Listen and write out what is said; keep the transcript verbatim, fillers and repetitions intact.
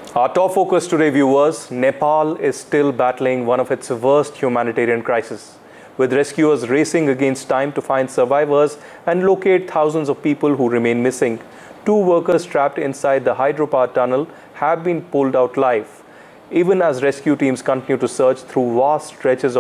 Our top focus today, viewers, Nepal is still battling one of its worst humanitarian crises, with rescuers racing against time to find survivors and locate thousands of people who remain missing. Two workers trapped inside the hydropower tunnel have been pulled out alive, even as rescue teams continue to search through vast stretches of